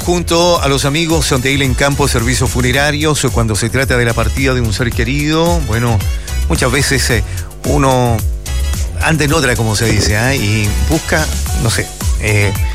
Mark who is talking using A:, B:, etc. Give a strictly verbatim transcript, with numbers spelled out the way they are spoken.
A: Junto a los amigos de Ilen Campo Servicios Funerarios, cuando se trata de la partida de un ser querido, bueno, muchas veces eh, uno anda en otra, como se dice, ¿eh? Y busca, no sé, eh,